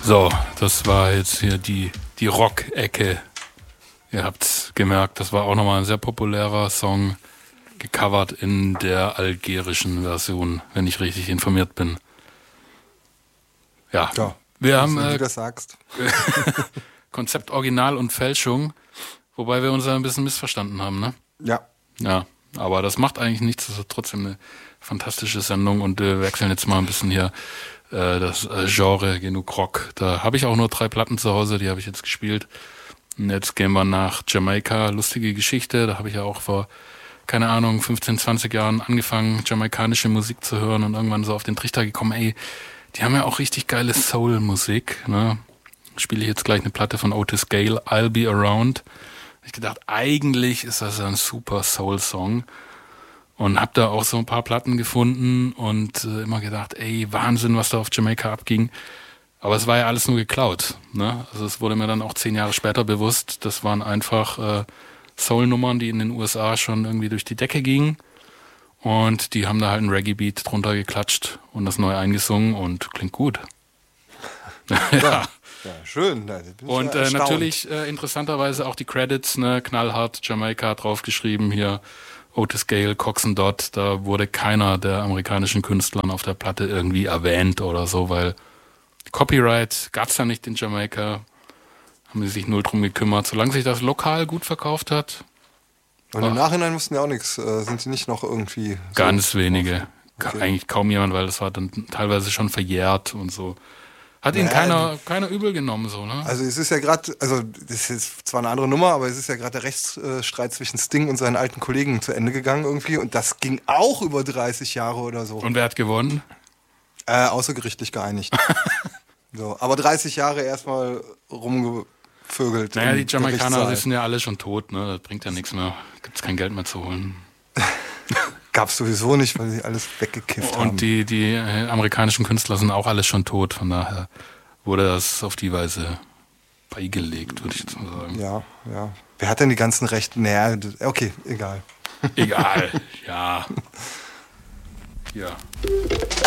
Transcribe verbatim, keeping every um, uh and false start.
So, das war jetzt hier die, die Rock-Ecke. Ihr habt's gemerkt, das war auch nochmal ein sehr populärer Song, gecovert in der algerischen Version, wenn ich richtig informiert bin. Ja, Ja, wir haben wenn äh, du das sagst. Konzept Original und Fälschung, wobei wir uns da ein bisschen missverstanden haben, ne? Ja. Ja, aber das macht eigentlich nichts, das ist trotzdem eine fantastische Sendung und wir wechseln jetzt mal ein bisschen hier äh, das äh, Genre, genug Rock. Da habe ich auch nur drei Platten zu Hause, die habe ich jetzt gespielt. Und jetzt gehen wir nach Jamaika, lustige Geschichte, da habe ich ja auch vor, keine Ahnung, fünfzehn, zwanzig Jahren angefangen, jamaikanische Musik zu hören und irgendwann so auf den Trichter gekommen, ey, die haben ja auch richtig geile Soul-Musik, ne? Spiele ich jetzt gleich eine Platte von Otis Gale, I'll Be Around. Ich gedacht, eigentlich ist das ein super Soul-Song und hab da auch so ein paar Platten gefunden und äh, immer gedacht, ey, Wahnsinn, was da auf Jamaika abging. Aber es war ja alles nur geklaut, ne? Also es wurde mir dann auch zehn Jahre später bewusst, das waren einfach äh, Soul-Nummern, die in den U S A schon irgendwie durch die Decke gingen und die haben da halt einen Reggae-Beat drunter geklatscht und das neu eingesungen und klingt gut. Ja. Ja, schön. Da bin ich Und ja äh, erstaunt. natürlich äh, interessanterweise auch die Credits, ne, knallhart Jamaika draufgeschrieben, hier Otis Gale, Cox and Dot, da wurde keiner der amerikanischen Künstler auf der Platte irgendwie erwähnt oder so, weil Copyright gab's da nicht in Jamaika, haben sie sich null drum gekümmert, solange sich das lokal gut verkauft hat. Und im Nachhinein mussten ja auch nichts, äh, sind sie nicht noch irgendwie... So Ganz wenige, Ka- Okay. eigentlich kaum jemand, weil das war dann teilweise schon verjährt und so. Hat ihn Naja, keiner, keiner übel genommen, so, ne? Also es ist ja gerade, also das ist jetzt zwar eine andere Nummer, aber es ist ja gerade der Rechtsstreit zwischen Sting und seinen alten Kollegen zu Ende gegangen irgendwie und das ging auch über dreißig Jahre oder so. Und wer hat gewonnen? Äh, außergerichtlich geeinigt. So, aber dreißig Jahre erstmal rumgevögelt. Naja, im die Jamaikaner, Gerichtssaal. die sind ja alle schon tot, ne? Das bringt ja nichts mehr. Gibt's kein Geld mehr zu holen. Gab's sowieso nicht, weil sie alles weggekifft haben. Und die, die äh, amerikanischen Künstler sind auch alle schon tot, von daher wurde das auf die Weise beigelegt, würde ich jetzt mal sagen. Ja, ja. Wer hat denn die ganzen Rechte? Naja, das- okay, egal. Egal, ja. Ja.